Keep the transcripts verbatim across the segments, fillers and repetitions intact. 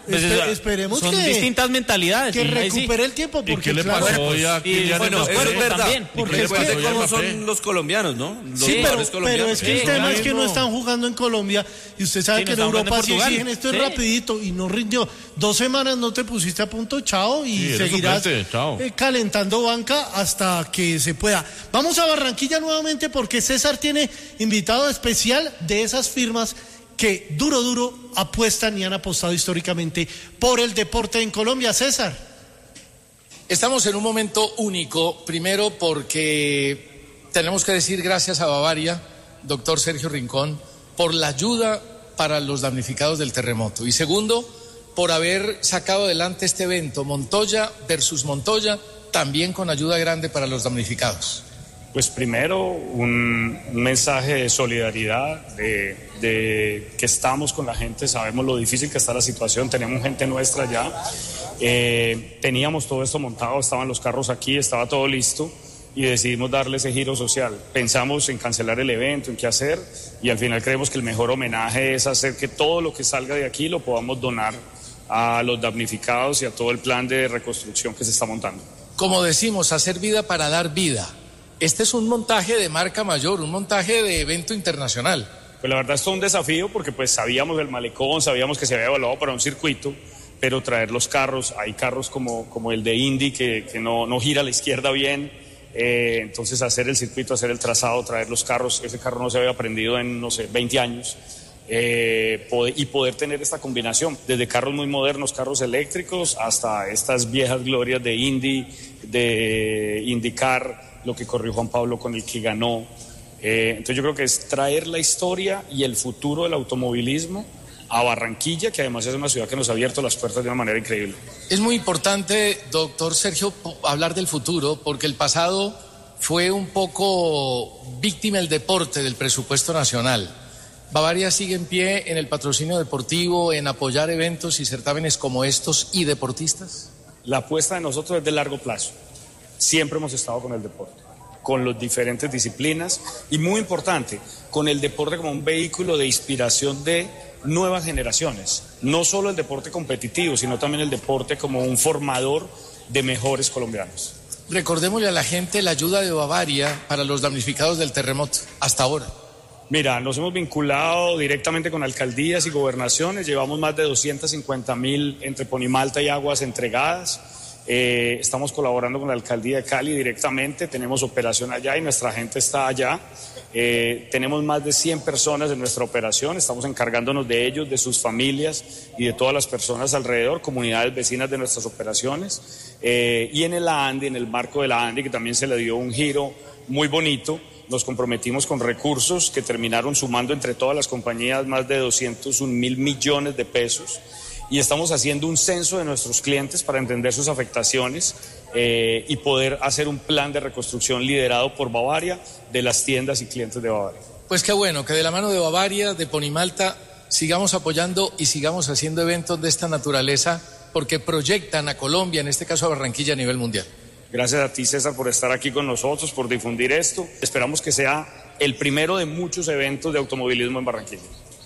Pues Espe- eso, esperemos son que distintas mentalidades. que sí, ahí sí. recupere el tiempo. Porque, ¿Y qué le claro, pasó hoy a y, Kylian bueno, Mbappé? eso es verdad. También. Porque ¿Y qué le es que- pasó hoy a ¿Cómo Mbappé? son los colombianos, no? Los Sí, pero, jugadores pero colombianos. es que el Sí, tema es que claro. no están jugando en Colombia y usted sabe Sí, que no en están jugando Europa en sí Portugal. exigen esto es Sí. rapidito y no rindió. Dos semanas no te pusiste a punto, chao, y Sí, eres seguirás suplente, chao. eh, calentando banca hasta que se pueda. Vamos a Barranquilla nuevamente porque César tiene invitado especial de esas firmas que duro, duro apuestan y han apostado históricamente por el deporte en Colombia. César. Estamos en un momento único, primero porque tenemos que decir gracias a Bavaria, doctor Sergio Rincón, por la ayuda para los damnificados del terremoto. Y segundo, por haber sacado adelante este evento, Montoya versus Montoya, también con ayuda grande para los damnificados. Pues primero un, un mensaje de solidaridad, de, de que estamos con la gente, sabemos lo difícil que está la situación, tenemos gente nuestra ya, eh, teníamos todo esto montado, estaban los carros aquí, estaba todo listo y decidimos darle ese giro social. Pensamos en cancelar el evento, en qué hacer y al final creemos que el mejor homenaje es hacer que todo lo que salga de aquí lo podamos donar a los damnificados y a todo el plan de reconstrucción que se está montando. Como decimos, hacer vida para dar vida. Este es un montaje de marca mayor, un montaje de evento internacional. Pues la verdad es todo un desafío porque pues sabíamos del malecón, sabíamos que se había evaluado para un circuito, pero traer los carros, hay carros como, como el de Indy que, que no, no gira a la izquierda bien, eh, entonces hacer el circuito, hacer el trazado, traer los carros, ese carro no se había aprendido en, no sé, veinte años. Eh, poder, y poder tener esta combinación, desde carros muy modernos, carros eléctricos, hasta estas viejas glorias de Indy, de IndyCar, lo que corrió Juan Pablo con el que ganó. Eh, entonces yo creo que es traer la historia y el futuro del automovilismo a Barranquilla, que además es una ciudad que nos ha abierto las puertas de una manera increíble. Es muy importante, doctor Sergio, hablar del futuro, porque el pasado fue un poco víctima del deporte, del presupuesto nacional. Bavaria sigue en pie en el patrocinio deportivo, en apoyar eventos y certámenes como estos y deportistas. La apuesta de nosotros es de largo plazo. Siempre hemos estado con el deporte, con las diferentes disciplinas y muy importante, con el deporte como un vehículo de inspiración de nuevas generaciones. No solo el deporte competitivo, sino también el deporte como un formador de mejores colombianos. Recordémosle a la gente la ayuda de Bavaria para los damnificados del terremoto, hasta ahora. Mira, nos hemos vinculado directamente con alcaldías y gobernaciones, llevamos más de doscientos cincuenta mil entre Ponimalta y Aguas entregadas. Eh, estamos colaborando con la alcaldía de Cali directamente, tenemos operación allá y nuestra gente está allá. Eh, tenemos más de cien personas en nuestra operación, estamos encargándonos de ellos, de sus familias y de todas las personas alrededor, comunidades vecinas de nuestras operaciones. Eh, y en el ANDI, en el marco de la ANDI, que también se le dio un giro muy bonito, nos comprometimos con recursos que terminaron sumando entre todas las compañías más de doscientos un mil millones de pesos. Y estamos haciendo un censo de nuestros clientes para entender sus afectaciones eh, y poder hacer un plan de reconstrucción liderado por Bavaria de las tiendas y clientes de Bavaria. Pues qué bueno, que de la mano de Bavaria, de Ponimalta, sigamos apoyando y sigamos haciendo eventos de esta naturaleza porque proyectan a Colombia, en este caso a Barranquilla, a nivel mundial. Gracias a ti, César, por estar aquí con nosotros, por difundir esto. Esperamos que sea el primero de muchos eventos de automovilismo en Barranquilla.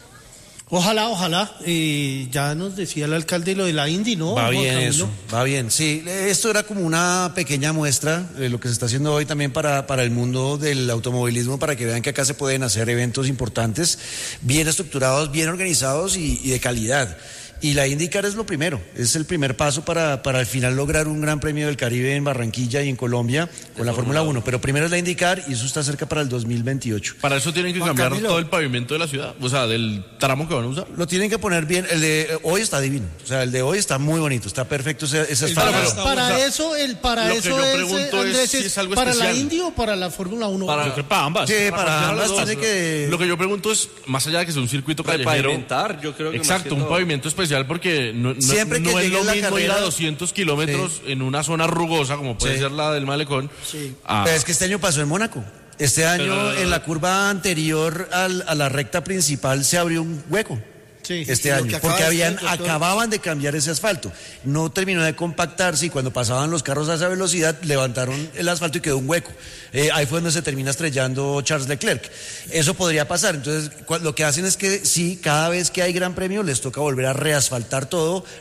Ojalá, ojalá. Eh, ya nos decía el alcalde lo de la Indy, ¿no? Va bien Camilo? eso, va bien. Sí, esto era como una pequeña muestra de lo que se está haciendo hoy también para, para el mundo del automovilismo, para que vean que acá se pueden hacer eventos importantes, bien estructurados, bien organizados y, y de calidad. Y la IndyCar es lo primero, es el primer paso para, para al final lograr un gran premio del Caribe en Barranquilla y en Colombia con la Fórmula uno. Pero primero es la IndyCar y eso está cerca para el dos mil veintiocho. Para eso tienen que Juan cambiar Camilo. todo el pavimento de la ciudad, o sea, del tramo que van a usar. Lo tienen que poner bien, el de eh, hoy está divino, o sea, el de hoy está muy bonito, está perfecto ese, ese Para, asfalto. pero- para o sea, eso, el para lo que eso yo es, pregunto eh, es Andrés, si es es algo para la especial. Indy o para la Fórmula uno. Para, yo creo que para ambas. Sí, para cualquiera de ambas las dos. tiene que- Lo que yo pregunto es, más allá de que sea un circuito callejero... Repavimentar, yo creo que más Exacto, que un todo. pavimento especial porque no, no, Siempre que no es llegue lo la mismo ir a carrera- doscientos kilómetros en una zona rugosa, como puede Sí. ser la del Malecón. Sí. a- Pero es que este año pasó en Mónaco. Este año Pero- en la curva anterior al- a la recta principal se abrió un hueco. Sí, Este lo año, que acaba porque de habían, decir el doctor. acababan de cambiar ese asfalto. No terminó de compactarse y cuando pasaban los carros a esa velocidad levantaron el asfalto y quedó un hueco. Eh, ahí fue donde se termina estrellando Charles Leclerc. Eso podría pasar. Entonces, cua- lo que hacen es que sí, cada vez que hay gran premio les toca volver a reasfaltar todo,